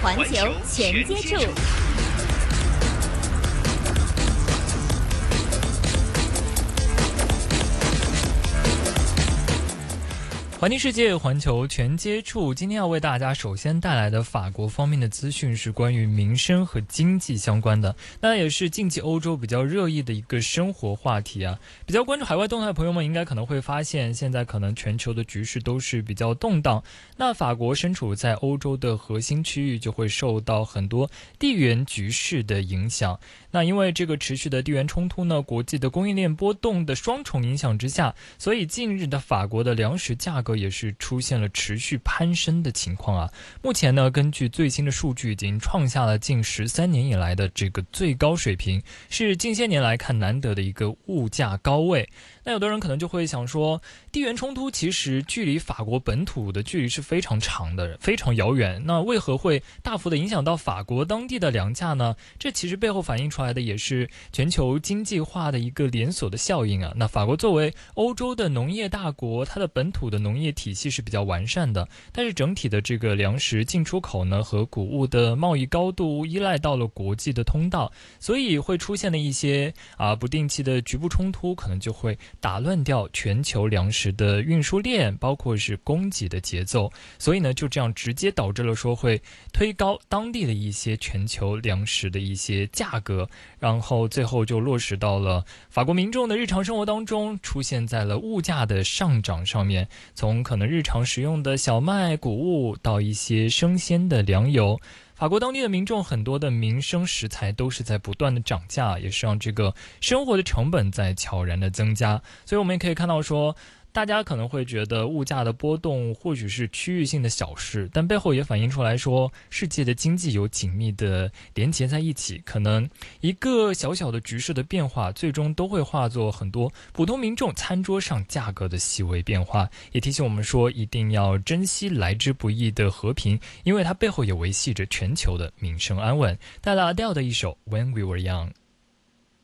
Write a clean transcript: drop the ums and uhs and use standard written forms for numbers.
环球全接触。 环境世界，环球全接触。今天要为大家首先带来的法国方面的资讯是关于民生和经济相关的，那也是近期欧洲比较热议的一个生活话题啊。比较关注海外动态的朋友们应该可能会发现，现在可能全球的局势都是比较动荡。那法国身处在欧洲的核心区域，就会受到很多地缘局势的影响。那因为这个持续的地缘冲突呢，国际的供应链波动的双重影响之下，所以近日的法国的粮食价格也是出现了持续攀升的情况啊。目前呢，根据最新的数据，已经创下了近13年以来的这个最高水平，是近些年来看难得的一个物价高位。那有的人可能就会想说，地缘冲突其实距离法国本土的距离是非常长的，非常遥远。那为何会大幅的影响到法国当地的粮价呢？这其实背后反映出来的也是全球经济化的一个连锁的效应啊。那法国作为欧洲的农业大国，它的本土的农业体系是比较完善的，但是整体的这个粮食进出口呢和谷物的贸易高度依赖到了国际的通道，所以会出现的一些不定期的局部冲突，可能就会打乱掉全球粮食的运输链，包括是供给的节奏，所以呢就这样直接导致了说会推高当地的一些全球粮食的一些价格，然后最后就落实到了法国民众的日常生活当中，出现在了物价的上涨上面，从可能日常食用的小麦、谷物到一些生鲜的粮油。法国当地的民众很多的民生食材都是在不断的涨价，也是让这个生活的成本在悄然的增加。所以我们也可以看到说，大家可能会觉得物价的波动或许是区域性的小事，但背后也反映出来说，世界的经济有紧密的连结在一起，可能一个小小的局势的变化，最终都会化作很多普通民众餐桌上价格的细微变化。也提醒我们说，一定要珍惜来之不易的和平，因为它背后也维系着全球的民生安稳。带来 Adele 的一首 When We Were Young。